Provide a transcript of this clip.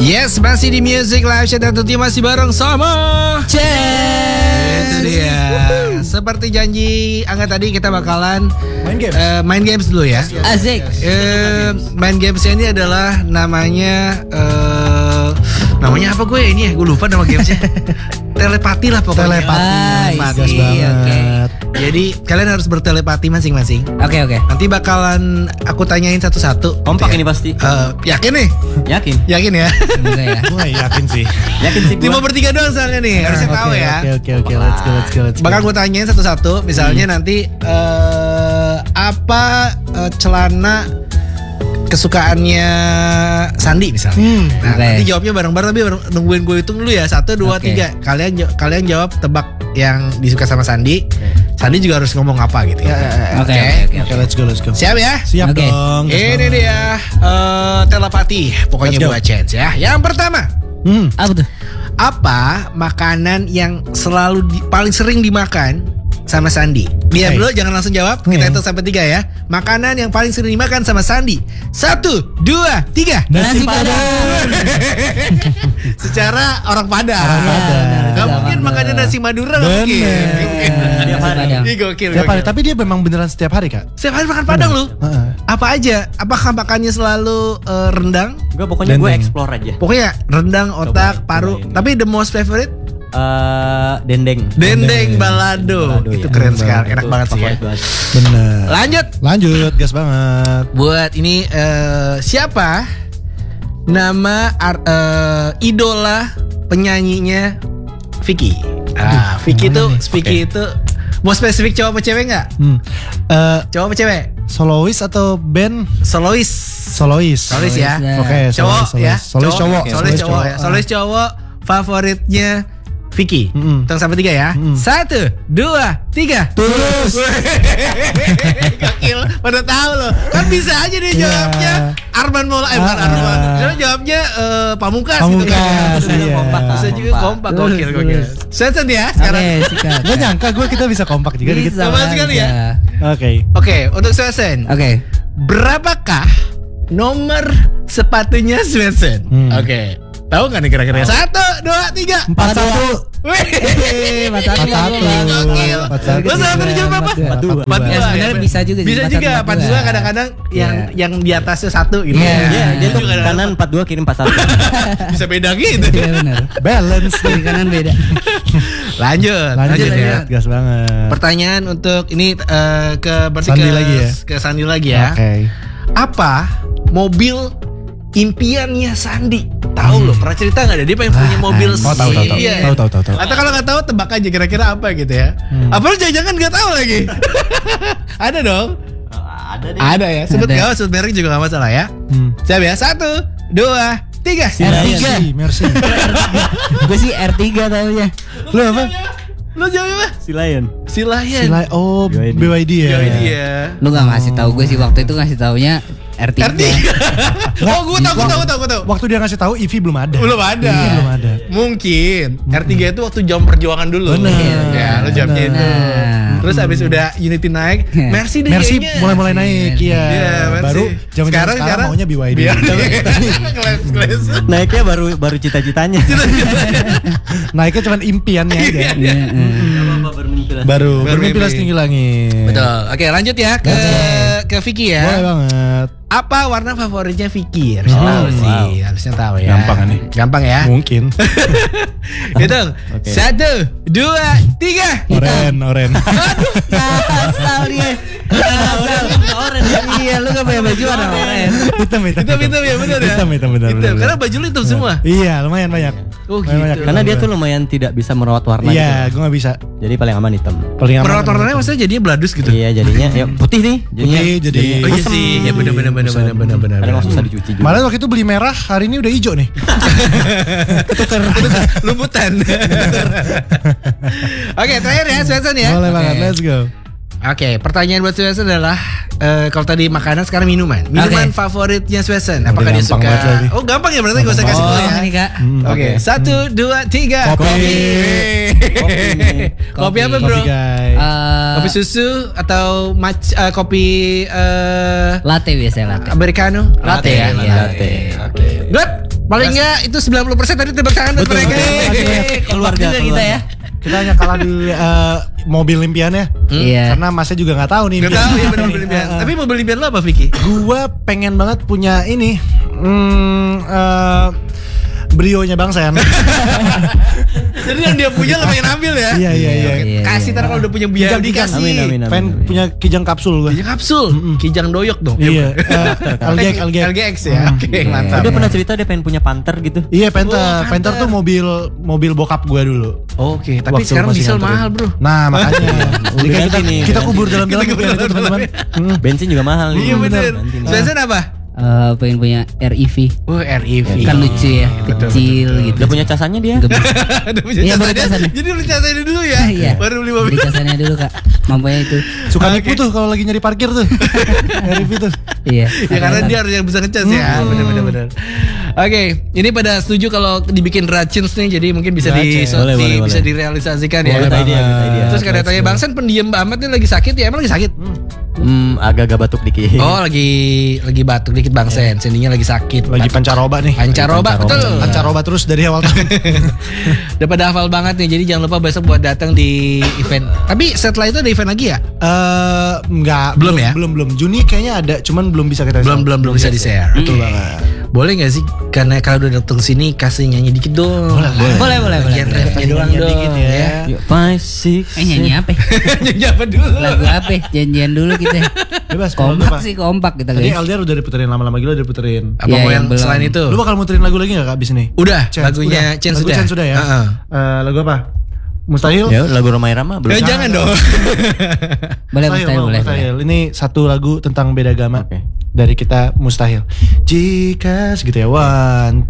Yes, masih di Music Live Chat dan tentunya masih bareng sama Chess. Itu dia. Seperti janji Angga tadi kita bakalan main games dulu ya. Asik. Main games ini adalah namanya apa gue ini ya? Gue lupa nama gamesnya. Telepati lah pokoknya. Telepati. Oke. Jadi kalian harus bertelepati masing-masing. Oke. Nanti bakalan aku tanyain satu-satu. Kompak gitu ya. ini pasti. Yakin nih? Yakin Ya? Semoga ya. Gue yakin sih Cuma bertiga doang soalnya nih. Harusnya tahu ya. Oke, let's go. Bakal gue tanyain satu-satu. Misalnya nanti apa celana kesukaannya Sandi misalnya. Nah, Oke. nanti jawabnya bareng-bareng tapi nungguin gue hitung dulu ya. 1, 2, Oke. 3. Kalian jawab tebak yang disuka sama Sandi. Sandi juga harus ngomong apa gitu ya. Oke. Oke, let's go. Siap ya? Siap Oke. dong. Ini dia telepati. Pokoknya Let's go. buat chance ya. Yang pertama, Apa tuh? apa makanan yang selalu paling sering dimakan sama Sandi? Diam Oke. dulu, jangan langsung jawab. Kita hitung sampai 3 ya. Makanan yang paling sering dimakan sama Sandi. 1, 2, 3. Nasi Padang. Secara orang Padang. Padang. Gak mungkin makannya nasi Madura. Gak mungkin. Setiap hari. Ini gokil. Setiap hari, tapi dia memang beneran setiap hari, Kak. Setiap hari makan Padang lu. Heeh. Apa aja? Apakah makannya selalu rendang? Gue pokoknya gue Dendeng. explore aja. Pokoknya rendang, otak, paru. cobain. Tapi the most favorite Dendeng. dendeng balado. Balado, Itu ya. keren Dendeng sekali, enak Itu banget sih ya. favorit banget. Bener. Lanjut Gas banget. buat ini siapa nama idola penyanyinya Vicky? Vicky mana itu nih? Vicky itu mau spesifik cowok apa cewek nggak? Cowok apa cewek? Solois atau band? Solois. Solois. Solois ya. Oke, Cowok solois. ya. Solois cowok. Solois cowok ya. Solois cowok favoritnya Vicky. Hitung sampai 3 ya. 1, 2, 3. Tulus. Gokil, pada tahu loh. Kan bisa aja dia jawabnya Arman Maulana, bukan Arman. Dia jawabnya Pamungkas gitu kan. Pamungkas, iya. Bisa juga kompak, gokil. Sesen ya sekarang. Oke, sikat. Gak nyangka kita bisa kompak juga dikit. Bisa Coba sekali ya. aja. Oke. Oke, untuk Sesen. Oke. Berapakah nomor sepatunya Svensson? Oke. Tahu nggak nih kira-kira? 1, 2, 3. 41. Wih. 41. Gokil. 41. Lo sama tadi jawab apa? 42. 42. Ya, sebenarnya bisa juga sih, Bisa 41, juga 42 kadang-kadang yang di atasnya 1 gitu. Iya. Iya, dia tuh Juga kanan 42 kiri 41. bisa beda gitu. Iya benar. Balance. Kiri kanan beda. Lanjut Lanjut ya. Gas banget. Pertanyaan untuk ini berarti Sandi ke lagi ya? Ke Sandi lagi ya. Oke. Apa mobil impiannya Sandi? Tahu loh, pernah cerita nggak ada dia pengen punya mobil Oh, tahu. Iya. Tahu. Atau kalau nggak tahu tebak aja kira-kira apa gitu ya. Apa lu jangan nggak tahu lagi? Ada dong. Ada deh. Ada ya. Sebut Ada. nggak sebut merek juga nggak masalah ya. Siap ya. 1, 2, 3. Merci. Gue sih R3 taunya. Lu apa? Lu jawab apa? Si Lion. Silayan. Oh, BYD. BYD ya. Jawab dia. Lu gak ngasih tahu gue sih waktu itu ngasih taunya R3. RT. Oh, gue tahu. Waktu dia ngasih tahu EV belum ada. Belum ada. EV belum ada. Mungkin R3 itu waktu jam perjuangan dulu. Bener. Ya, lu jawabnya itu. Nah. Terus abis udah Unity naik, Mercy deh Merci kayaknya. mulai naik Iya, ya. Mercy. Baru zaman sekarang maunya BYD. Keles. Naiknya baru cita-citanya. Naiknya cuma impiannya aja. Apa bermimpi lah. Baru bermimpi Bermimpi. setinggi langit. Betul. Oke, lanjut ya ke Vicky ya. Boleh banget. Apa warna favoritnya Vicky? Harusnya tahu sih, harusnya tahu ya. Gampang nih. Gampang ya. Mungkin. Hitung. 1, 2, 3. Oren. Asal dia. Iya, lu gak punya baju warna oranye. Hitam. Hitam ya, benar ya. Hitam, benar. Karena baju lu hitam semua. Iya, lumayan banyak. Oh, Lumayan gitu. Karena dia tuh lumayan tidak bisa merawat warna Iya, gitu. gue gak bisa. Jadi paling aman hitam. Paling aman. Merawat warnanya maksudnya jadinya beladus gitu. Iya, jadinya ya putih nih. Putih, jadi. Oh iya sih, ya benar. Ada nggak susah dicuci juga. Malah waktu itu beli merah, hari ini udah hijau nih. Lumputan. Oke, terakhir ya, Svensson ya. Boleh banget, let's go. Oke, pertanyaan buat Svensson adalah kalau tadi makanan, sekarang minuman. Minuman favoritnya Svensson. Apakah dia gampang suka? banget lagi. Oh, gampang ya, berarti gak usah kasih tahu ya. Ini Kak. Oke, 1, 2, 3. Kopi. Kopi apa bro? Kopi guys. Kopi susu atau kopi Latte biasanya latte. americano? Latte ya. Iya. Latte. Good. Paling enggak itu 90% tadi tebak tangan buat mereka. Keluarga juga kita ya. Kita hanya kalah di mobil impiannya. Iya. Karena masnya juga nggak tahu nih. Gak tahu ya benar mobil impian. Tapi mobil impian lo apa Vicky? Gua pengen banget punya ini. Brionya Bang Sen. Jadi yang dia punya lo pengen ambil ya? Iya. Iya, Kasih ntar kalau udah punya biaya dikasih. Amin. Pengen punya kijang kapsul gua. Kijang kapsul, kijang doyok dong. Iya. LGX ya. Oke, mantap. Dia pernah cerita dia pengen punya Panther gitu. Iya, Panther. Oh, Panther tuh mobil bokap gua dulu. Oke, tapi Waktu sekarang masih diesel nganterin. mahal, Bro. Nah, makanya. Jadi kan ganti nih. kita kubur dalam-dalam impian itu, teman-teman. Bensin juga mahal nih. Iya bener. Nanti nih. Spencer apa? Pengen punya REV. Oh, REV. Kan lucu ya, kecil gitu. Udah punya casannya dia. Udah punya Iya, baru casannya. casannya. Jadi beli casannya dulu ya. Iya. Baru beli mobil. Beli casannya dulu Kak. Mampunya itu. Suka nipu tuh kalau lagi nyari parkir tuh. Review tuh. Iya. Ya karena dia harus yang bisa ngecas ya. Benar. Oke, ini pada setuju kalau dibikin racins nih, jadi mungkin bisa Boleh. bisa direalisasikan ya. Good idea. Terus katanya Bang Sen pendiam amat nih, lagi sakit ya, emang lagi sakit? Agak-agak batuk dikit. Oh, lagi batuk dikit Bang Sen, sendinya lagi sakit. Lagi pancaroba nih. Pancaroba, betul. Pancaroba terus dari awal tahun. Udah pada hafal banget nih, jadi jangan lupa besok buat datang di event. Tapi setelah itu ada event lagi ya? Enggak. Belum ya? Belum. Juni kayaknya ada, cuman belum bisa kita Belum bisa di-share. Betul banget. Boleh gak sih? Karena kalau udah datang sini kasih nyanyi dikit dong. Boleh. Bagian refnya doang dong. dikit ya. 5, 6. Nyanyi apa? Nyanyi apa dulu? Lagu apa? Janjian dulu kita. Bebas. mau lagu Kompak apa? sih, kompak kita Tadi guys. LDR udah diputerin lama-lama gila udah diputerin. Apa Iya, mau yang yang belum. selain itu? Lu bakal muterin lagu lagi gak abis ini? Udah, Chance, lagunya udah. Chance Lagu sudah. Chance sudah ya. Heeh. Lagu apa? Mustahil? Ya, lagu Roma Irama belum. Jangan dong. Boleh, Mustahil, boleh. Mustahil. Ini satu lagu tentang beda agama. Oke. Dari kita Mustahil. Jika segitu ya. 1